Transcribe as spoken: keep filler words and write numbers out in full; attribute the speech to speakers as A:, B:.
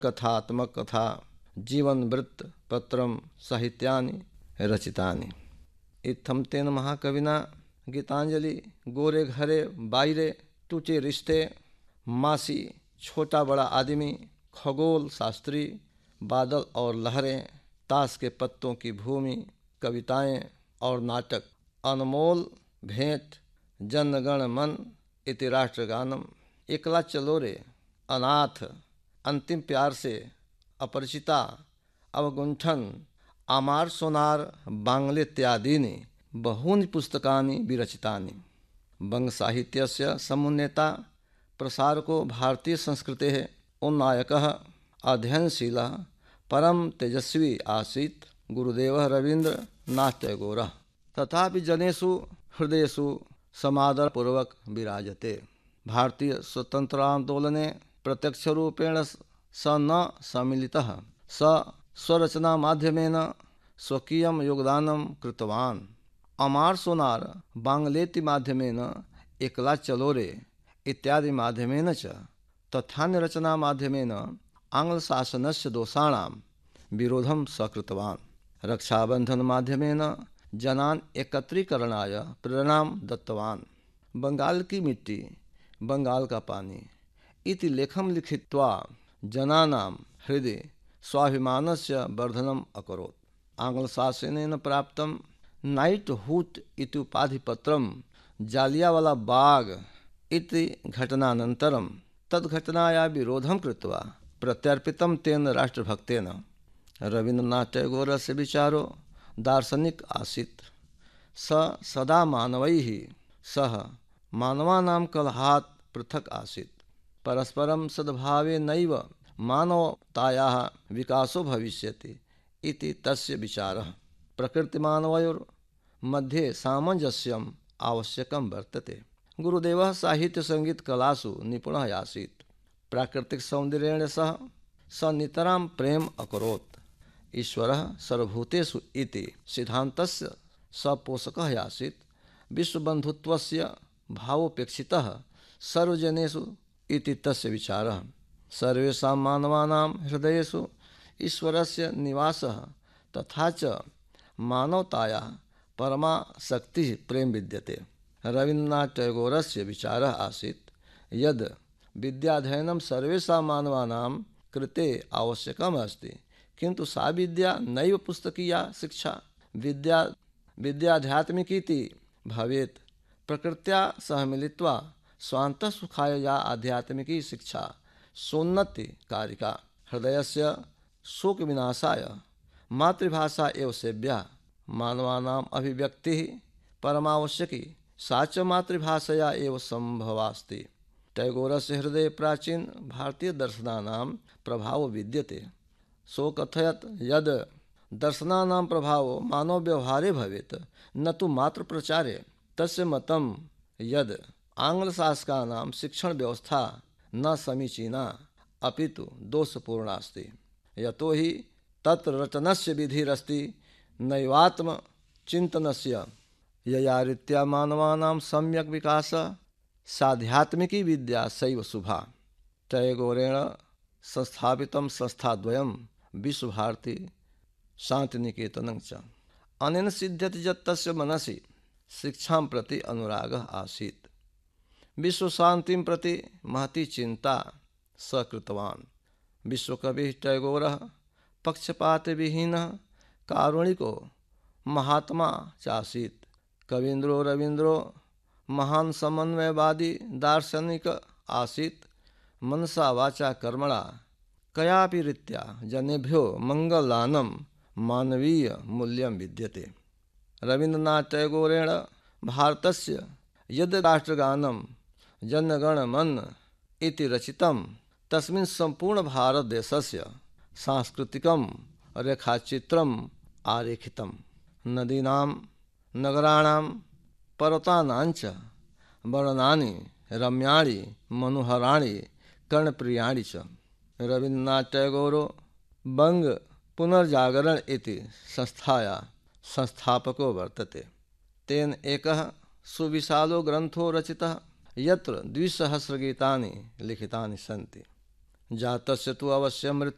A: कथात्मक कथा जीवन वृत्त पत्रम साहित्यानि रचितानि। इत्थम तेन महाकविना गीतांजलि, गोरे घरे बायरे, टूटे रिश्ते, मासी, छोटा बड़ा आदमी, खगोल शास्त्री, बादल और लहरें, ताश के पत्तों की भूमि, कविताएं और नाटक, अनमोल भेंट, जनगण मन इति राष्ट्रगानम, एकला चलोरे, अनाथ, अंतिम प्यार से, अपरिचिता, अवगुंठन, आमार सोनार बांग्लेत्यादीनि बहूनि पुस्तकानि विरचितानि। बंग साहित्यस्य समुन्नेता प्रसारको भारतीय संस्कृतेः उन्नायकः अध्ययनशीलः परम तेजस्वी आसीत् गुरुदेवः रवीन्द्रनाथ टैगोरः। तथापि जनेषु हृदयेषु समादरपूर्वक विराजते। भारतीय स्वतंत्रांदोलने प्रत्यक्षरूपेण स न सम्मिलितः। स स्वरचना माध्यमेन स्वकीयं योगदानं कृतवान्। अमार सोनार बांग्लेति माध्यमेन, एकला चलोरे इत्यादि माध्यमेन च तथान्य रचना माध्यमेन आंग्लशासनस्य दोषाणां विरोधं स कृतवान्। रक्षाबंधन माध्यमेन जनान् एकत्रीकरणाय प्रेरणां दत्तवान्। बंगाल की मिट्टी, बंगाल का पानी इति लेखं लिखित्वा जनानां हृदि स्वाभिमानस्य वर्धनम् अकरोत्। आंग्लशासनेन प्राप्तं नाइटहुड इति उपाधिपत्रं जालियावाला बाग इति घटनानन्तरं तद्घटनायाः विरोधं कृत्वा प्रत्यर्पितं तेन राष्ट्रभक्तेन। रवीन्द्रनाथ टैगोरस्य विचारो दार्शनिक आसीत्। स सदा मानवैः सह मानवानां कलहात् पृथक् आसीत्। परस्परं सद्भावेनैव मानवतायाः विकासो भविष्यति इति तस्य विचारः। प्रकृतिमानवयोर्मध्ये सामञ्जस्यम् आवश्यकं वर्तते। गुरुदेवः साहित्य संगीत कलासु निपुणः आसीत्। प्राकृतिक सौन्दर्येण सह स नितरां प्रेम अकरोत्। ईश्वरः सर्वभूतेषु इति सिद्धान्तस्य स पोषकः आसीत्। विश्वबन्धुत्वस्य भावोपेक्षितः सर्वजनेषु इति तस्य विचारः। सर्वेषां मानवानां हृदयेषु ईश्वरस्य निवासः तथा च मानवतायाः परमा शक्तिः प्रेम विद्यते। रवीन्द्रनाथ टैगोरस्य विचारः आसीत् यद् विद्याध्ययनं सर्वेषां मानवानां कृते आवश्यकम् अस्ति, किन्तु सा विद्या नैव पुस्तकीया शिक्षा। विद्या विद्याध्यात्मिकीति भवेत्। प्रकृत्या सह मिलित्वा स्वान्तः-सुखाय या आध्यात्मिकी शिक्षा सोन्नतिकारिका। हृदयस्य शोकविनाशाय मातृभाषा एव सेव्या। मानवानाम् अभिव्यक्तिः परमावश्यकी, सा च मातृभाषया एव सम्भवास्ति। टैगोरस्य हृदये प्राचीन भारतीय दर्शनानां प्रभावो विद्यते। सो कथयत् यद् दर्शनानां प्रभावो मानवव्यवहारे भवेत्, न तु मात्रप्रचारे। तस्य मतं यद् आङ्ग्लशासकानां शिक्षणव्यवस्था न समीचीना अपितु दोषपूर्णा अस्ति। यतो हि तत्र रटनस्य विधिरस्ति नैवात्मचिन्तनस्य। यया रीत्या मानवानां सम्यक् विकासः साध्यात्मिकी विद्या सैव शुभा। टैगोरेण संस्थापितं संस्थाद्वयं विश्वभारती शान्तिनिकेतनं च। अनेन सिद्ध्यति यत् तस्य मनसि शिक्षां प्रति अनुरागः आसीत्। विश्वशान्तिं प्रति महती चिन्ता स कृतवान्। विश्वकविः टैगोरः पक्षपातविहीनः कारुणिको महात्मा चासीत्। कवीन्द्रो रवीन्द्रो महान् समन्वयवादी दार्शनिक आसीत्। मनसा वाचा कर्मणा कयापि रीत्या जनेभ्यो मंगलानं मानवीय मूल्यं विद्यते। रवीन्द्रनाथ टैगोरेण भारतस्य यद् राष्ट्रगानं जनगण मन इति रचितं, तस्मिन् सम्पूर्ण भारतदेशस्य सांस्कृतिकं रेखाचित्रम् आरेखितम्। नदीनां, नगराणां, पर्वतानां च वर्णनानि रम्याणि मनोहराणि कर्णप्रियाणि च। रवीन्द्रनाथ टैगोरो बंग पुनर्जागरण इति संस्थायाः संस्थापको वर्तते। तेन एकः सुविशालो ग्रन्थो रचितः यत्र द्विसहस्रगीतानि लिखितानि सन्ति। जातस्य तु अवश्यं मृत्युः